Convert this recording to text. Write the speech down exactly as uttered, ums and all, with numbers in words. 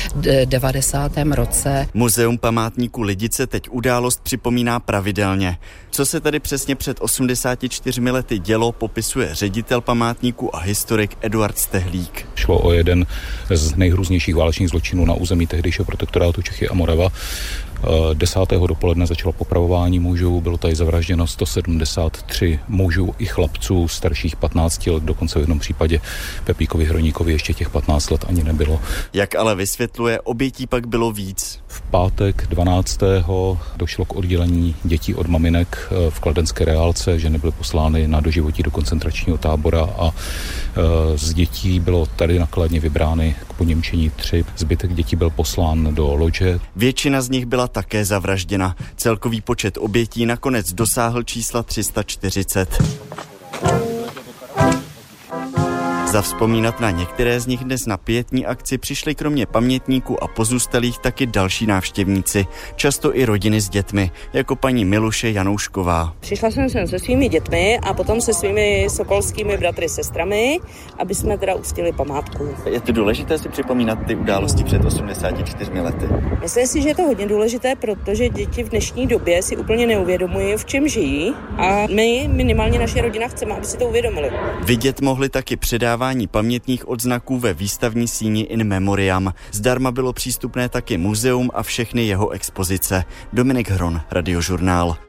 devadesátém roce. Muzeum památníku Lidice teď událost připomíná pravidelně. Co se tady přesně před osmdesáti čtyřmi lety dělo, popisuje ředitel památníku a historik Eduard Stehlík. Šlo o jeden z nejhrůznějších válečných zločinů na území tehdejšího protektorátu Čechy a Morava. Desátého dopoledne začalo popravování mužů, bylo tady zavražděno sto sedmdesát tři mužů i chlapců starších patnácti let, dokonce v jednom případě Pepíkovi Hroníkovi ještě těch patnáct let ani nebylo. Jak ale vysvětluje, obětí pak bylo víc. V pátek dvanáctého došlo k oddělení dětí od maminek v kladenské reálce, že nebyly poslány na doživotí do koncentračního tábora a z dětí bylo tady na Kladně vybrány k poněmčení tři. Zbytek dětí byl poslán do Lodže. Většina z nich byla také zavražděna. Celkový počet obětí nakonec dosáhl čísla tři sta čtyřicet. Zavzpomínat na některé z nich dnes na pietní akci přišli kromě pamětníků a pozůstalých taky další návštěvníci, často i rodiny s dětmi, jako paní Miluše Janoušková. Přišla jsem sem se svými dětmi a potom se svými sokolskými bratry, sestrami, aby jsme teda uctili památku. Je to důležité si připomínat ty události před osmdesáti čtyřmi lety? Myslím si, že je to hodně důležité, protože děti v dnešní době si úplně neuvědomují, v čem žijí, a my, minimálně naše rodina, chceme, aby si to uvědomili. Vidět mohli taky předávání pamětních odznaků ve výstavní síni In Memoriam. Zdarma bylo přístupné taky muzeum a všechny jeho expozice. Dominik Hron, Radiožurnál.